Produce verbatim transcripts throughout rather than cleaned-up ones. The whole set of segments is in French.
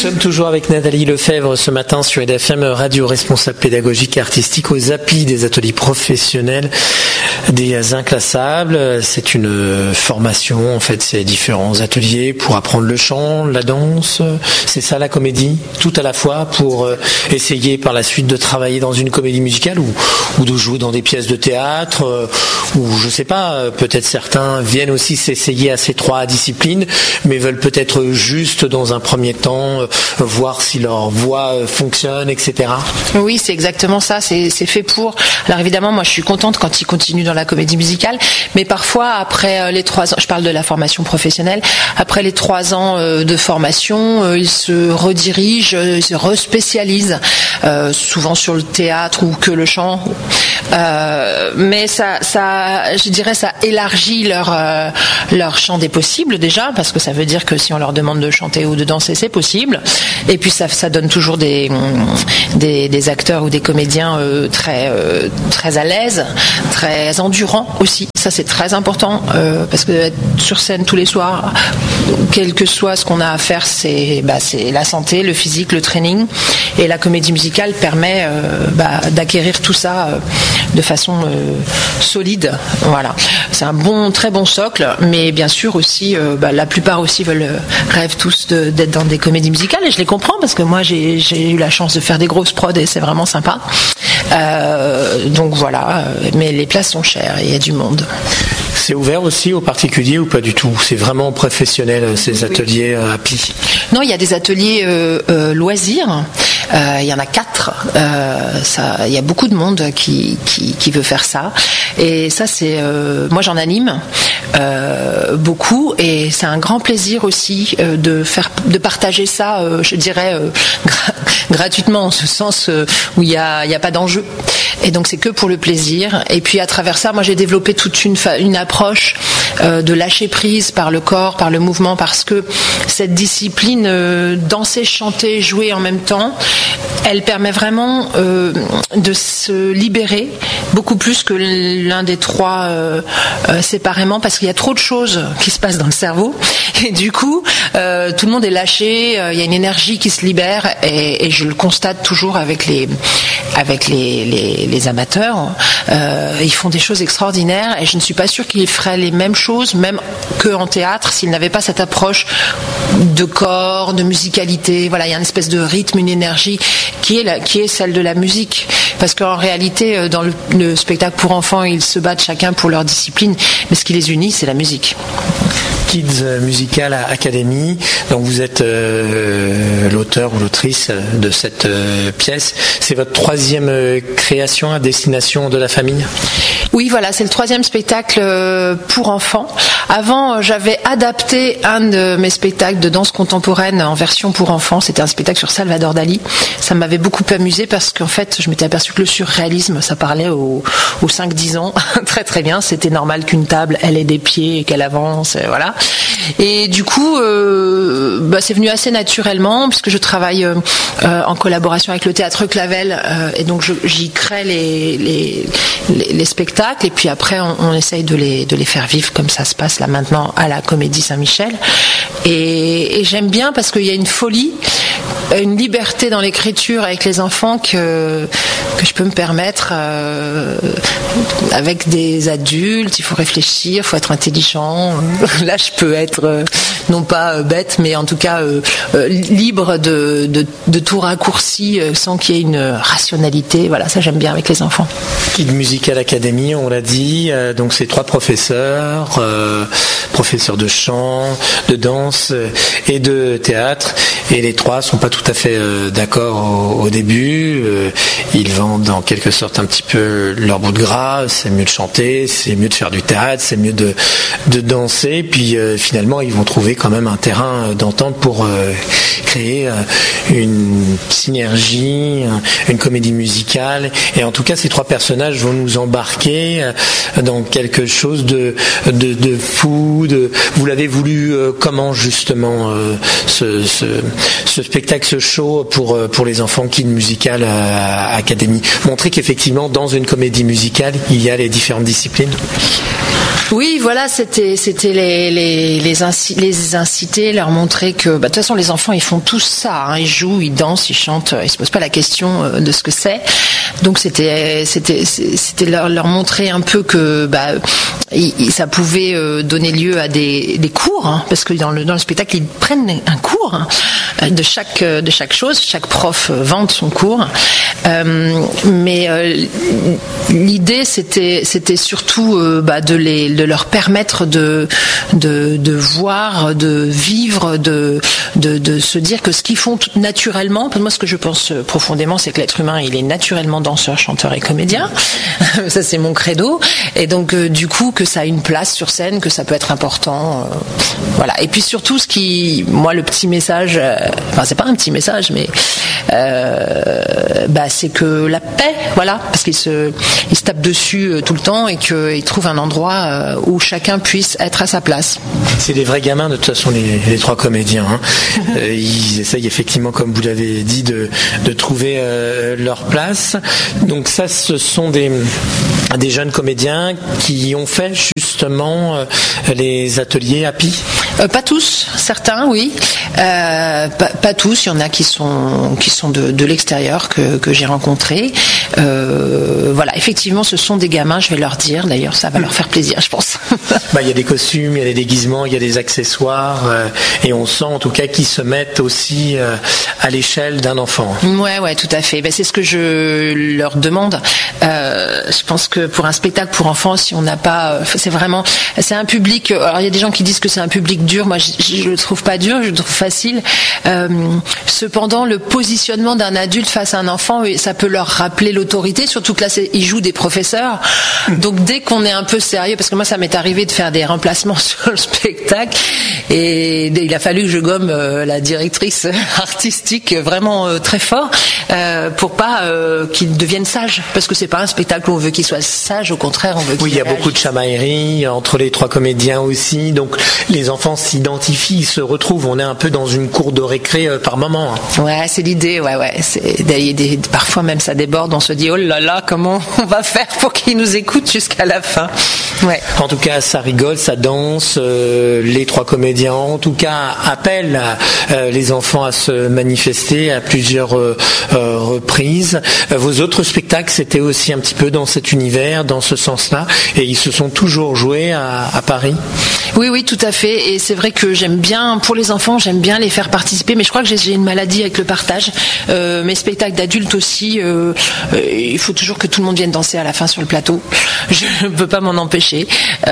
sommes toujours avec Nathalie Lefebvre ce matin sur E D F M Radio, responsable pédagogique et artistique aux A P I des ateliers professionnels des inclassables. C'est une formation, en fait, c'est différents ateliers pour apprendre le chant, la danse. C'est ça la comédie, tout à la fois pour essayer par la suite de travailler dans une comédie musicale ou, ou de jouer dans des pièces de théâtre ou je sais pas, peut-être certains viennent aussi s'essayer à ces trois disciplines mais veulent peut-être juste dans un premier temps voir si leur voix fonctionne, et cetera. Oui, c'est exactement ça, c'est, c'est fait pour. Alors évidemment, moi je suis contente quand ils continuent dans la comédie musicale, mais parfois après les trois ans, je parle de la formation professionnelle, après les trois ans de formation, ils se redirigent, ils se respécialisent, euh, souvent sur le théâtre ou que le chant. Euh, mais ça, ça, je dirais, ça élargit leur euh, leur champ des possibles déjà, parce que ça veut dire que si on leur demande de chanter ou de danser, c'est possible. Et puis ça, ça donne toujours des des, des acteurs ou des comédiens euh, très euh, très à l'aise, très endurants aussi. Ça c'est très important euh, parce que être sur scène tous les soirs, quel que soit ce qu'on a à faire, c'est bah, c'est la santé, le physique, le training. Et la comédie musicale permet euh, bah, d'acquérir tout ça euh, de façon euh, solide. Voilà, c'est un bon, très bon socle. Mais bien sûr aussi, euh, bah, la plupart aussi veulent rêvent tous de, d'être dans des comédies musicales et je les comprends parce que moi j'ai, j'ai eu la chance de faire des grosses prods et c'est vraiment sympa. Euh, donc voilà, mais les places sont chères et il y a du monde. C'est ouvert aussi aux particuliers ou pas du tout? C'est vraiment professionnel ces ateliers A P I? Non, il y a des ateliers euh, euh, loisirs. Euh, il y en a quatre. Euh, ça, il y a beaucoup de monde qui, qui, qui veut faire ça. Et ça, c'est euh, moi j'en anime euh, beaucoup et c'est un grand plaisir aussi euh, de faire, de partager ça. Euh, je dirais euh, gra- gratuitement en ce sens euh, où il y a, il y a pas d'enjeu. Et donc c'est que pour le plaisir. Et puis à travers ça, moi j'ai développé toute une, fa- une approche euh, de lâcher prise par le corps, par le mouvement, parce que cette discipline euh, danser, chanter, jouer en même temps, elle permet vraiment euh, de se libérer beaucoup plus que l'un des trois euh, euh, séparément, parce qu'il y a trop de choses qui se passent dans le cerveau et du coup euh, tout le monde est lâché, euh, il y a une énergie qui se libère et, et je le constate toujours avec les avec les, les, les amateurs, euh, ils font des choses extraordinaires et je ne suis pas sûre qu'ils feraient les mêmes choses même qu'en théâtre s'ils n'avaient pas cette approche de corps, de musicalité. Voilà, il y a une espèce de rythme, une énergie qui est, la, qui est celle de la musique. Parce qu'en réalité, dans le, le spectacle pour enfants, ils se battent chacun pour leur discipline, mais ce qui les unit, c'est la musique. Kids Musical Academy, donc vous êtes euh, l'auteur ou l'autrice de cette euh, pièce. C'est votre troisième euh, création à destination de la famille? Oui, voilà, c'est le troisième spectacle euh, pour enfants. Avant, j'avais adapté un de mes spectacles de danse contemporaine en version pour enfants. C'était un spectacle sur Salvador Dali. Ça m'avait beaucoup amusé parce qu'en fait, je m'étais aperçu que le surréalisme, ça parlait aux, aux cinq dix ans. Très très bien, c'était normal qu'une table, elle ait des pieds et qu'elle avance, et voilà. Et du coup, euh, bah, c'est venu assez naturellement puisque je travaille euh, en collaboration avec le Théâtre Clavel euh, et donc je, j'y crée les, les, les, les spectacles et puis après on, on essaye de les, de les faire vivre comme ça se passe là maintenant à la Comédie Saint-Michel. Et, et j'aime bien parce qu'il y a une folie, une liberté dans l'écriture avec les enfants que, que je peux me permettre euh, avec des adultes. Il faut réfléchir, il faut être intelligent. Là, je peux être euh, non pas euh, bête, mais en tout cas euh, euh, libre de, de, de tout raccourci euh, sans qu'il y ait une rationalité. Voilà, ça j'aime bien avec les enfants. Kids Musical Academy, on l'a dit, euh, donc c'est trois professeurs, euh, professeurs de chant, de danse euh, et de théâtre, et les trois sont pas tout à fait euh, d'accord au, au début. Euh, ils vendent en quelque sorte un petit peu leur bout de gras. C'est mieux de chanter, c'est mieux de faire du théâtre, c'est mieux de, de danser. Puis euh, finalement, ils vont trouver quand même un terrain d'entente pour euh, créer euh, une synergie, une comédie musicale. Et en tout cas, ces trois personnages vont nous embarquer euh, dans quelque chose de, de, de fou. De, vous l'avez voulu euh, comment justement euh, ce, ce, ce spectacle, ce show pour, pour les enfants Kids Musical euh, Academy? Montrer qu'effectivement, dans une comédie musicale, il y a les différentes disciplines. Oui, voilà, c'était c'était les les les, inci- les les inciter, leur montrer que, bah, de toute façon, les enfants, ils font tous ça, hein, ils jouent, ils dansent, ils chantent, ils se posent pas la question de ce que c'est. Donc c'était, c'était, c'était leur, leur montrer un peu que, bah, il, ça pouvait donner lieu à des, des cours, hein, parce que dans le, dans le spectacle, ils prennent un cours hein, de chaque, de chaque chose. Chaque prof vante son cours, euh, mais euh, l'idée, c'était, c'était surtout euh, bah, de les, de leur permettre de, de, de voir, de vivre, de, de, de se dire que ce qu'ils font tout naturellement. Moi, ce que je pense profondément, c'est que l'être humain, il est naturellement danseur, chanteur et comédien. Ça, c'est mon credo. Et donc, euh, du coup, que ça a une place sur scène, que ça peut être important. Euh, voilà. Et puis surtout, ce qui, moi, le petit message, euh, enfin, c'est pas un petit message, mais euh, bah, c'est que la paix, voilà, parce qu'ils se, ils se tapent dessus euh, tout le temps et qu'ils trouvent un endroit euh, où chacun puisse être à sa place. C'est des vrais gamins, de toute façon, les, les trois comédiens. Hein. euh, ils essayent effectivement, comme vous l'avez dit, de, de trouver euh, leur place. Donc ça, ce sont des, des jeunes comédiens qui ont fait justement euh, les ateliers Happy. Euh, pas tous, certains, oui. Euh, pas, pas tous. Il y en a qui sont qui sont de, de l'extérieur que, que j'ai rencontrés. Euh, voilà, effectivement, ce sont des gamins. Je vais leur dire. D'ailleurs, ça va leur faire plaisir, je pense. Bah, il y a des costumes, il y a des déguisements, il y a des accessoires, euh, et on sent en tout cas qu'ils se mettent aussi euh, à l'échelle d'un enfant. Ouais, ouais, tout à fait. Ben, c'est ce que je leur demande. Euh, je pense que pour un spectacle pour enfants, si on n'a pas, c'est vraiment, c'est un public. Alors il y a des gens qui disent que c'est un public dur. Moi, je, je le trouve pas dur, je le trouve facile. Euh, cependant, le positionnement d'un adulte face à un enfant, ça peut leur rappeler l'autorité. Surtout que là, c'est, ils jouent des professeurs. Donc dès qu'on est un peu sérieux, parce que moi, ça m'est arrivé de faire des remplacements sur le spectacle, et il a fallu que je gomme euh, la directrice artistique vraiment euh, très fort euh, pour pas euh, qu'ils deviennent sages, parce que c'est pas un spectacle où on veut qu'ils soient sages, au contraire, on veut qu'ils oui, il y a réagissent. beaucoup de chamaillerie entre les trois comédiens aussi, donc les enfants s'identifient, ils se retrouvent, on est un peu dans une cour de récré euh, par moment. Hein. Ouais, c'est l'idée, ouais, ouais. C'est, des, des, parfois même ça déborde, on se dit oh là là, comment on va faire pour qu'ils nous écoutent jusqu'à la fin. Ouais. En tout cas, ça rigole, ça danse, euh, les trois comédiens en tout cas appellent euh, les enfants à se manifester à plusieurs euh, euh, reprises. Euh, vos autres spectacles, c'était aussi un petit peu dans cet univers, dans ce sens-là, et ils se sont toujours joués à, à Paris. Oui, oui, tout à fait. Et c'est vrai que j'aime bien, pour les enfants, j'aime bien les faire participer, mais je crois que j'ai, j'ai une maladie avec le partage. Euh, mes spectacles d'adultes aussi, euh, euh, il faut toujours que tout le monde vienne danser à la fin sur le plateau. Je ne peux pas m'en empêcher.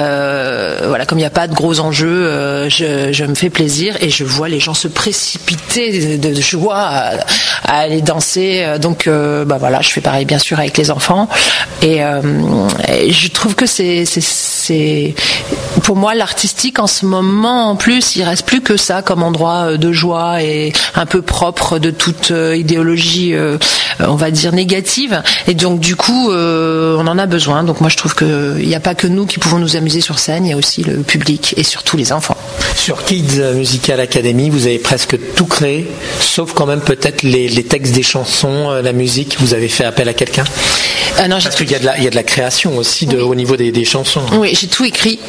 Euh, voilà, comme il n'y a pas de gros enjeux, euh, je, je me fais plaisir et je vois les gens se précipiter de, de joie à, à aller danser. Donc, euh, bah voilà, je fais pareil bien sûr avec les enfants. Et, euh, et je trouve que c'est, c'est, c'est, pour moi, l'artistique en ce moment, en plus, il reste plus que ça comme endroit de joie et un peu propre de toute idéologie, euh, on va dire négative. Et donc, du coup, euh, on en a besoin. Donc, moi, je trouve que il n'y a pas que nous qui pouvons nous amuser sur scène, il y a aussi le public et surtout les enfants. Sur Kids Musical Academy, vous avez presque tout créé, sauf quand même peut-être les, les textes des chansons, la musique. Vous avez fait appel à quelqu'un ? Euh, non, Parce qu'il y a de la, il y a de la création aussi de, oui. au niveau des, des chansons. Oui, j'ai tout écrit,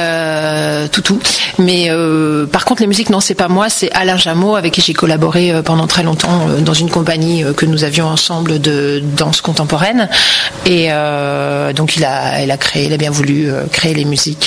euh, tout tout. Mais euh, par contre, les musiques, non, c'est pas moi, c'est Alain Jameau avec qui j'ai collaboré pendant très longtemps dans une compagnie que nous avions ensemble de danse contemporaine. Et euh, donc il a, il a créé, il a bien voulu créer les musiques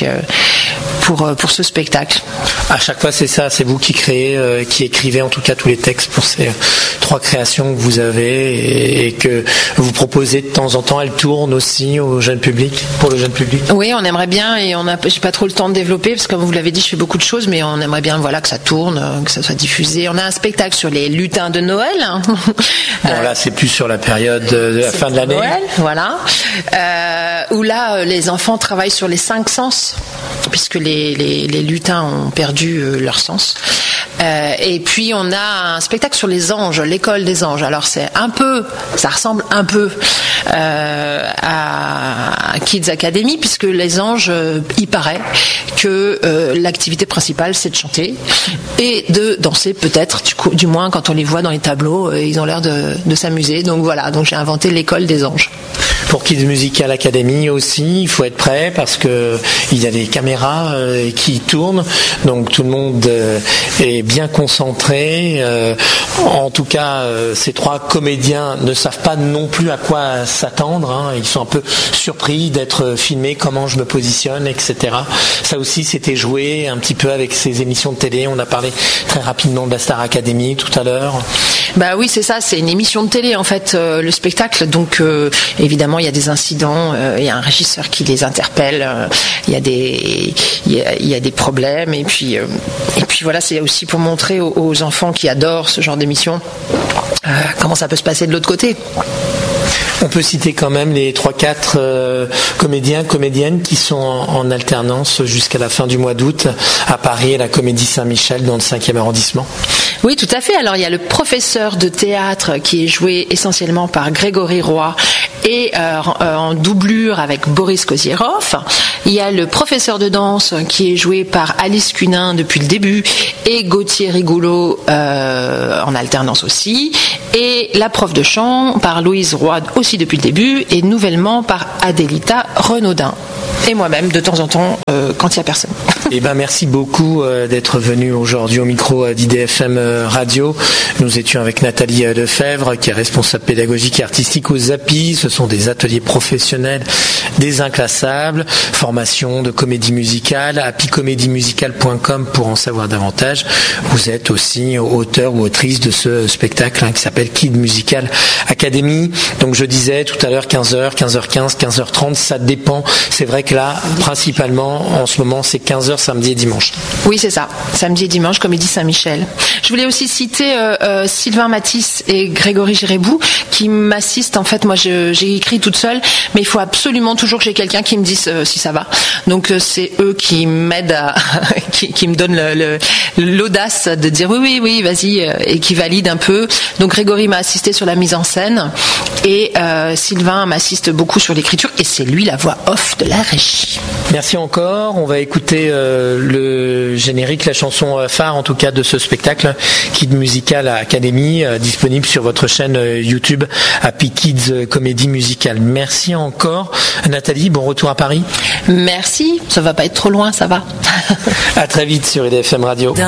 pour pour ce spectacle. À chaque fois, c'est ça, c'est vous qui créez, euh, qui écrivez en tout cas tous les textes pour ces trois créations que vous avez et, et que vous proposez de temps en temps. Elles tournent aussi au jeune public, pour le jeune public. Oui, on aimerait bien et on a, j'ai pas trop le temps de développer parce que comme vous l'avez dit, je fais beaucoup de choses, mais on aimerait bien, voilà, que ça tourne, que ça soit diffusé. On a un spectacle sur les lutins de Noël. Bon, là, c'est plus sur la période de la fin de l'année. Noël, voilà. Euh, où là, les enfants travaillent sur les cinq sens, puisque les, les, les lutins ont perdu euh, leur sens. Euh, et puis on a un spectacle sur les anges, l'école des anges. Alors c'est un peu, ça ressemble un peu euh, à Kids Academy, puisque les anges, euh, il paraît que euh, l'activité principale c'est de chanter et de danser peut-être, du, coup, du moins quand on les voit dans les tableaux, euh, ils ont l'air de, de s'amuser. Donc voilà, donc j'ai inventé l'école des anges. pour Kids Musical Academy aussi, il faut être prêt parce que il y a des caméras euh, qui tournent, donc tout le monde euh, est bien concentré. Euh, en tout cas, euh, ces trois comédiens ne savent pas non plus à quoi s'attendre. Hein. Ils sont un peu surpris d'être filmés, comment je me positionne, et cetera. Ça aussi, c'était joué un petit peu avec ces émissions de télé. On a parlé très rapidement de la Star Academy tout à l'heure. Bah oui, c'est ça, c'est une émission de télé en fait, euh, le spectacle. Donc euh, évidemment, il y a des incidents, euh, il y a un régisseur qui les interpelle, euh, il y a des il y a, il y a des problèmes et puis euh, et puis voilà, c'est aussi pour montrer aux, aux enfants qui adorent ce genre d'émission euh, comment ça peut se passer de l'autre côté. On peut citer quand même les trois quatre euh, comédiens, comédiennes qui sont en, en alternance jusqu'à la fin du mois d'août à Paris, à la Comédie Saint-Michel, dans le cinquième arrondissement. Oui, tout à fait. Alors, il y a le professeur de théâtre qui est joué essentiellement par Grégory Roy et euh, en doublure avec Boris Kozierov. Il y a le professeur de danse qui est joué par Alice Cunin depuis le début et Gauthier Rigoulot euh, en alternance aussi. Et la prof de chant par Louise Roy aussi depuis le début et nouvellement par Adélita Renaudin. Et moi-même de temps en temps euh, quand il n'y a personne. Eh ben merci beaucoup euh, d'être venu aujourd'hui au micro d'I D F M Radio. Nous étions avec Nathalie Lefebvre qui est responsable pédagogique et artistique au ZAPI. Ce sont des ateliers professionnels, des inclassables, formation de comédie musicale, happy comédie musicale point com pour en savoir davantage. Vous êtes aussi auteur ou autrice de ce spectacle hein, qui s'appelle Kids Musical Academy. Donc je disais tout à l'heure quinze heures, quinze heures quinze, quinze heures trente, ça dépend. C'est vrai que là, principalement, en ce moment, c'est quinze heures samedi et dimanche. Oui, c'est ça. Samedi et dimanche, Comédie Saint-Michel. Je voulais aussi citer euh, euh, Sylvain Matisse et Grégory Gérébou qui m'assistent. En fait, moi, je, j'ai écrit toute seule, mais il faut absolument toujours que j'ai quelqu'un qui me dise euh, si ça va. Donc, euh, c'est eux qui m'aident, à qui, qui me donnent le, le, l'audace de dire oui, oui, oui, vas-y, euh, et qui valident un peu. Donc, Grégory m'a assisté sur la mise en scène et euh, Sylvain m'assiste beaucoup sur l'écriture et c'est lui la voix off de la régie. Merci encore. On va écouter euh, le générique, la chanson phare en tout cas de ce spectacle Kids Musical Academy, euh, disponible sur votre chaîne euh, YouTube Happy Kids Comédie Musicale. Merci encore Nathalie, bon retour à Paris. Merci, ça va pas être trop loin, ça va. À très vite sur I D F M Radio.